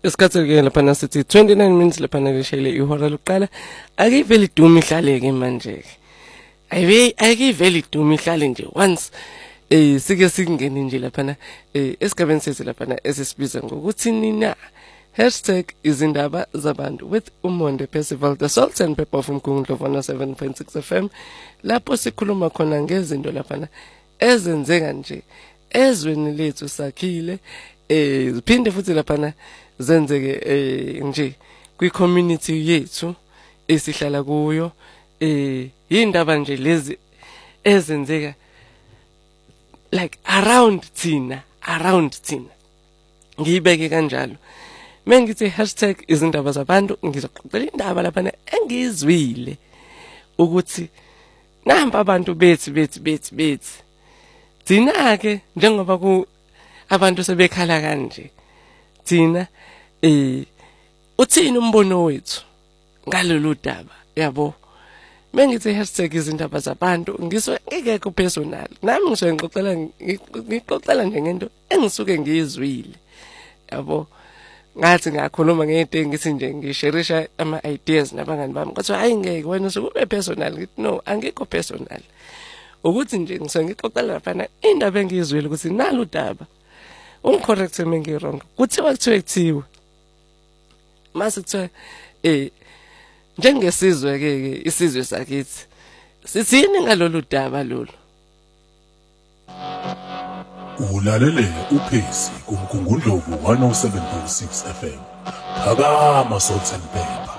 Isikhathi ke lapha nasithi 29 minutes lapha ngishayile ihora lokuqala. Akiveli duma ihlale ke manje. Akiveli duma ihlale nje once sike singene nje lapha na esigabeni sethu lapha na esisibiza ngokuthi nina #izindaba zabantu with Umonde Percival, the Salt and Pepper of Umkhumbulo 7.6 FM. Lapho sikhuluma khona ngezinto lapha na ezenzeka nje ezweni lethu sakhile ziphinde futhi lapha na zenzeke nje kwi community yethu esihlala kuyo indaba nje lezi ezenzeka like around thina ngiyibeke kanjalo. Mengithi #izindaba zabantu ngizoqoqela indaba lapha engizwile ukuthi namba abantu bethi thina ke njengoba ku abantu sebekhala kanje thina uthini umbono wethu ngalolu daba yabo. Mengithi #izindaba zabantu ngekho personal nami ngisuke ngixoxela nje ngento engisuke ngiyizwile yabo. Ngathi ngakhuluma ngento engithi nje ngisharisha ama ideas nabangani bami kodwa hayi ngeke wena usube personal. Ngithi no, angikho personal, ukuthi nje ngisuke ngixoxela lapha indaba engiyizwile ukuthi nalo daba uncorrect mengi wrong kuthiwe mase kuthiwa njengesizwe ke isizwe sakithi sithini ngalolu daba lolu. Ulalele uPhesi kuMgungundlovu 107.6 FM. Phakama Salt and Pepper.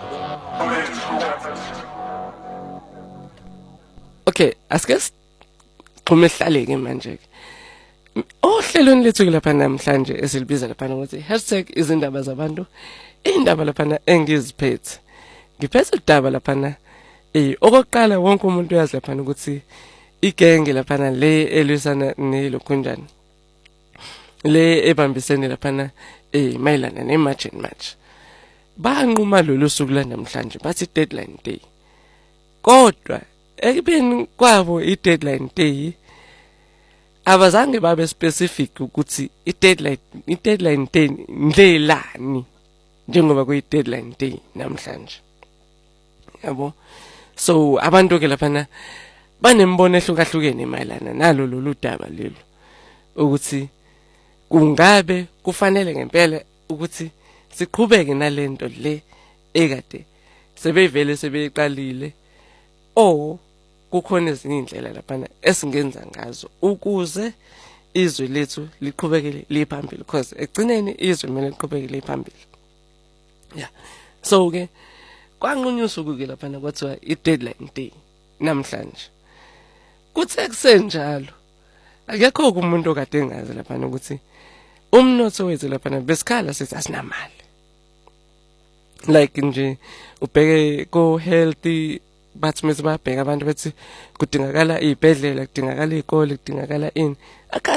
Okay, asike siqhume hlaleke manje ke. Ohlelweni lethu lapha namhlanje esilibiza lapha ukuthi #izindaba zabantu. Indaba lapha engiziphethe. Ngiphethe udaba lapha okokuqala wonke umuntu uyazi lapha ukuthi igenge lapha le elwisana nelokhunjani le ebambisene lapha mayelana nematch and match banquma lolu suku la namhlanje bathi deadline day. Kodwa ekubeni kwabo i-deadline day abazange babe specific ukuthi i-deadline day ndlelani njengoba kuyi-deadline day namhlanje yabo. So abantu ke lapha banembono ehlukahlukene mayelana nalo lolu daba lelo ukuthi kungabe kufanele ngempela ukuthi siqhubeke nalento le ekade sebevele sebeyiqalile o kukhona ezinye indlela lapha esingenza ngazo ukuze izwe lethu liqhubekele liphambili, because egcineni izwe kumele liqhubekele liphambili. Yeah, so ke kwanqunywa usuku ke lapha kwathiwa i-deadline day namhlanje. Kuthe kusenjalo akekho umuntu okade engazi lapha ukuthi umnotho wethu lapha besikhala sithi asinamali. Like nje ubheke ko healthy bathi mase babheka abantu bethi kudingakala izibhedlela, kudingakala izikole, kudingakala ini.